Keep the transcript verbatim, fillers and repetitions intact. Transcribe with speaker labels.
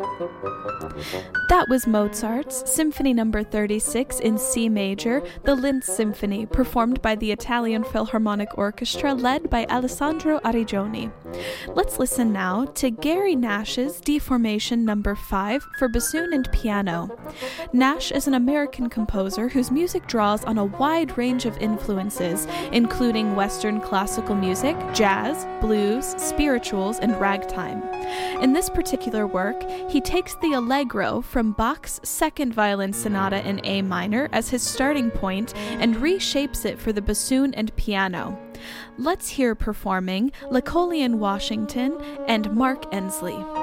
Speaker 1: That was Mozart's Symphony Number thirty-six in C major, the Linz Symphony, performed by the Italian Philharmonic Orchestra led by Alessandro Arrigioni. Let's listen now to Gary Nash's D Formation Number five for bassoon and piano. Nash is an American composer whose music draws on a wide range of influences, including Western classical music, jazz, blues, spirituals, and ragtime. In this particular work, he takes the allegro from Bach's Second Violin Sonata in A minor as his starting point and reshapes it for the bassoon and piano. Let's hear performing Lacolian Washington and Mark Ensley.